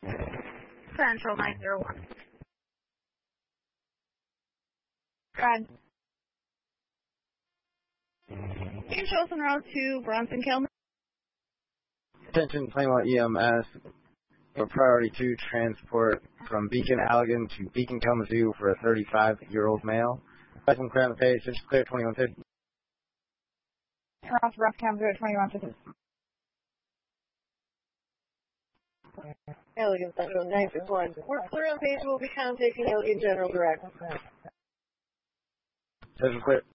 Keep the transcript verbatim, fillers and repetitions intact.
Central nine zero one. God. Can you show us en route to Bronson Kelman? Attention, Plainwell E M S. For priority two, transport from Beacon Allegan to Beacon Kalamazoo for a thirty-five-year-old male. License clear on the page, just clear twenty-one fifty. Turn off Rough Kalamazoo at twenty-one fifty. Allegan Central nine six one. We're clear on page, we'll be contacting Allegan General Direct. Attention, clear.